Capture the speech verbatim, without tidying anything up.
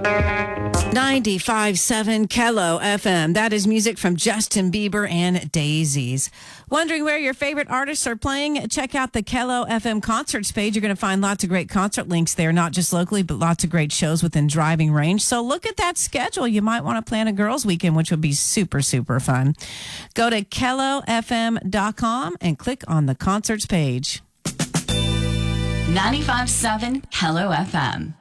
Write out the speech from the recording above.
ninety-five point seven Kello F M. That is music from Justin Bieber and Daisies. Wondering where your favorite artists are playing? Check out the Kello F M concerts page. You're going to find lots of great concert links there, not just locally, but lots of great shows within driving range. So look at that schedule. You might want to plan a girls' weekend, which would be super, super fun. Go to kello f m dot com and click on the concerts page. ninety-five point seven Kello F M.